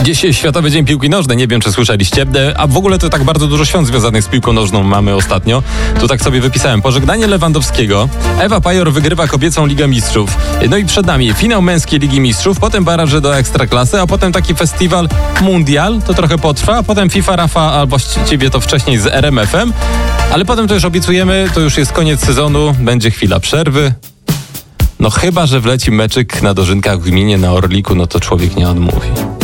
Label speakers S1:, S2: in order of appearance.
S1: Dziś Światowy Dzień Piłki Nożnej, nie wiem czy słyszeliście, a w ogóle to tak bardzo dużo świąt związanych z piłką nożną mamy ostatnio. Tu tak sobie wypisałem. Pożegnanie Lewandowskiego, Ewa Pajor wygrywa kobiecą Ligę Mistrzów. No i przed nami finał męskiej Ligi Mistrzów, potem baraże do Ekstraklasy, a potem taki festiwal Mundial, to trochę potrwa, a potem FIFA Rafa, albo właściwie to wcześniej z RMF-em, ale potem to już obiecujemy, to już jest koniec sezonu, będzie chwila przerwy. No chyba, że wleci meczyk na dożynkach w gminie na Orliku, no to człowiek nie odmówi.